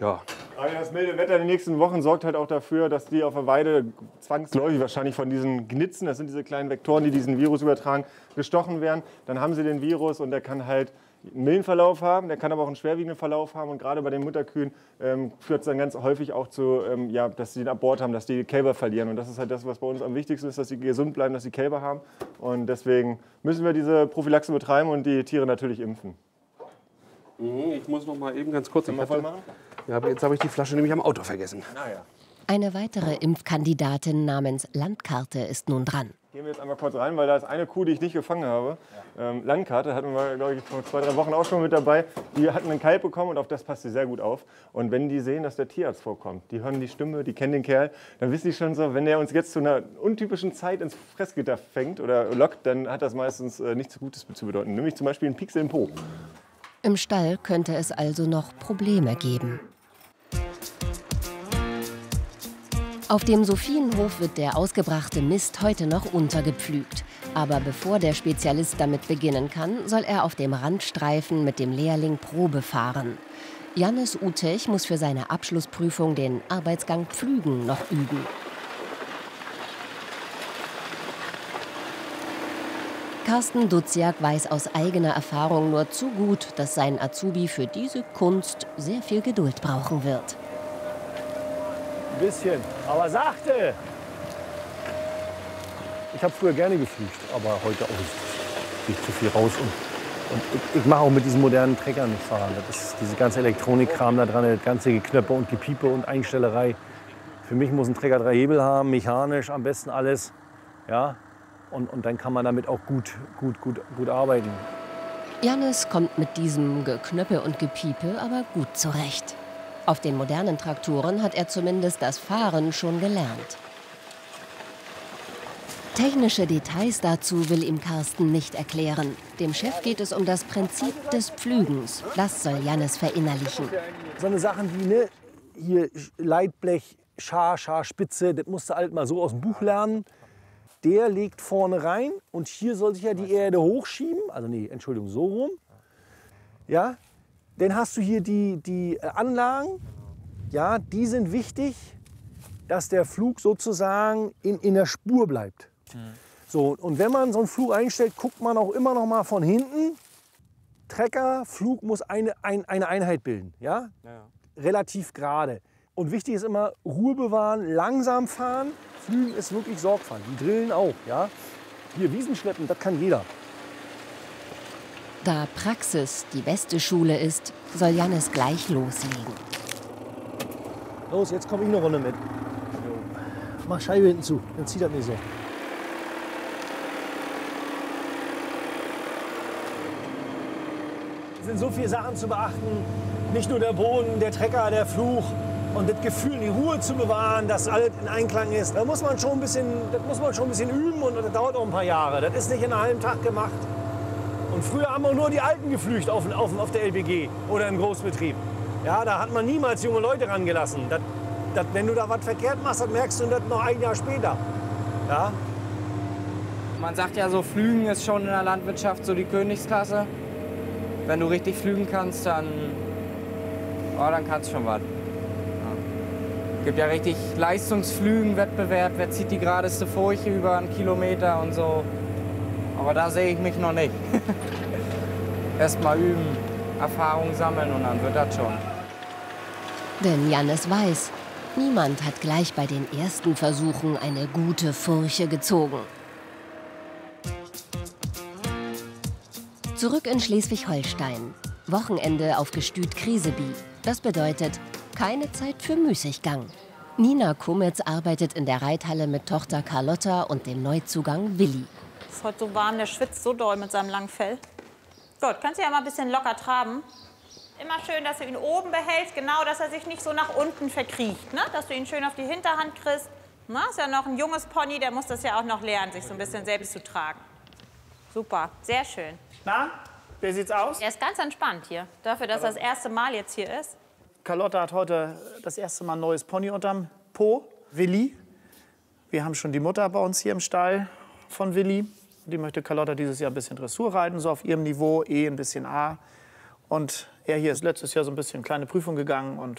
Ja. Aber das milde Wetter in den nächsten Wochen sorgt halt auch dafür, dass die auf der Weide zwangsläufig wahrscheinlich von diesen Gnitzen, das sind diese kleinen Vektoren, die diesen Virus übertragen, gestochen werden. Dann haben sie den Virus und der kann halt einen milden Verlauf haben, der kann aber auch einen schwerwiegenden Verlauf haben. Und gerade bei den Mutterkühen führt es dann ganz häufig auch zu, ja, dass sie den Abort haben, dass die Kälber verlieren. Und das ist halt das, was bei uns am wichtigsten ist, dass sie gesund bleiben, dass sie Kälber haben. Und deswegen müssen wir diese Prophylaxe betreiben und die Tiere natürlich impfen. Ich muss noch mal eben ganz kurz. Voll machen? Ja, aber jetzt habe ich die Flasche nämlich am Auto vergessen. Naja. Eine weitere Impfkandidatin namens Landkarte ist nun dran. Gehen wir jetzt einmal kurz rein, weil da ist eine Kuh, die ich nicht gefangen habe. Landkarte hatten wir, glaube ich, vor 2, 3 Wochen auch schon mit dabei. Die hatten einen Kalb bekommen und auf das passt sie sehr gut auf. Und wenn die sehen, dass der Tierarzt vorkommt, die hören die Stimme, die kennen den Kerl, dann wissen die schon so, wenn der uns jetzt zu einer untypischen Zeit ins Fressgitter fängt oder lockt, dann hat das meistens nichts Gutes zu bedeuten. Nämlich zum Beispiel einen Pieks im Po. Im Stall könnte es also noch Probleme geben. Auf dem Sophienhof wird der ausgebrachte Mist heute noch untergepflügt. Aber bevor der Spezialist damit beginnen kann, soll er auf dem Randstreifen mit dem Lehrling Probe fahren. Jannis Utech muss für seine Abschlussprüfung den Arbeitsgang Pflügen noch üben. Carsten Duziak weiß aus eigener Erfahrung nur zu gut, dass sein Azubi für diese Kunst sehr viel Geduld brauchen wird. Ein bisschen, aber sachte. Ich habe früher gerne geflügt, aber heute auch nicht. Geht zu viel raus. Und ich mache auch mit diesen modernen Treckern nicht fahren. Das ist diese ganze Elektronikkram da dran, das ganze Geknöpfe und Gepiepe und Einstellerei. Für mich muss ein Trecker 3 Hebel haben, mechanisch am besten alles. Ja? Und dann kann man damit auch gut arbeiten. Jannis kommt mit diesem Geknöppe und Gepiepe aber gut zurecht. Auf den modernen Traktoren hat er zumindest das Fahren schon gelernt. Technische Details dazu will ihm Carsten nicht erklären. Dem Chef geht es um das Prinzip des Pflügens. Das soll Jannis verinnerlichen. So eine Sachen wie, ne, hier Leitblech, Schar, Spitze, das musst du halt mal so aus dem Buch lernen. Der legt vorne rein und hier soll sich ja die Erde hochschieben. Also nee, Entschuldigung, so rum. Ja, dann hast du hier die Anlagen. Ja, die sind wichtig, dass der Flug sozusagen in der Spur bleibt. So, und wenn man so einen Flug einstellt, guckt man auch immer noch mal von hinten. Trecker, Flug muss eine Einheit bilden. Ja? Relativ gerade. Und wichtig ist immer, Ruhe bewahren, langsam fahren. Flügen ist wirklich Sorgfalt. Die drillen auch. Ja? Hier Wiesen schleppen, das kann jeder. Da Praxis die beste Schule ist, soll Jannis gleich loslegen. Los, jetzt komme ich eine Runde mit. Mach Scheibe hinten zu, dann zieht das nicht so. Es sind so viele Sachen zu beachten. Nicht nur der Boden, der Trecker, der Fluch. Und das Gefühl, die Ruhe zu bewahren, dass alles in Einklang ist, da muss man schon ein bisschen üben und das dauert auch ein paar Jahre. Das ist nicht in einem halben Tag gemacht. Und früher haben wir nur die Alten geflücht auf der LPG oder im Großbetrieb. Ja, da hat man niemals junge Leute rangelassen. Wenn du da was verkehrt machst, dann merkst du das noch ein Jahr später. Ja? Man sagt ja so, Flügen ist schon in der Landwirtschaft so die Königsklasse. Wenn du richtig flügen kannst, dann kannst du schon was. Es gibt ja richtig Leistungsflügen-Wettbewerb, wer zieht die geradeste Furche über einen Kilometer und so. Aber da sehe ich mich noch nicht. Erst mal üben, Erfahrung sammeln und dann wird das schon. Denn Jannis weiß, niemand hat gleich bei den ersten Versuchen eine gute Furche gezogen. Zurück in Schleswig-Holstein. Wochenende auf Gestüt Kriseby. Das bedeutet keine Zeit für Müßiggang. Nina Kummetz arbeitet in der Reithalle mit Tochter Carlotta und dem Neuzugang Willi. Es ist heute so warm, der schwitzt so doll mit seinem langen Fell. Gut, kannst du ja mal ein bisschen locker traben. Immer schön, dass du ihn oben behältst, genau, dass er sich nicht so nach unten verkriecht. Ne? Dass du ihn schön auf die Hinterhand kriegst. Na, ist ja noch ein junges Pony, der muss das ja auch noch lernen, sich so ein bisschen selbst zu tragen. Super, sehr schön. Na, wie sieht's aus? Er ist ganz entspannt hier, dafür, dass er das erste Mal jetzt hier ist. Carlotta hat heute das erste Mal ein neues Pony unterm Po, Willi. Wir haben schon die Mutter bei uns hier im Stall von Willi. Die möchte Carlotta dieses Jahr ein bisschen Dressur reiten, so auf ihrem Niveau, ein bisschen A. Und er hier ist letztes Jahr so ein bisschen kleine Prüfung gegangen und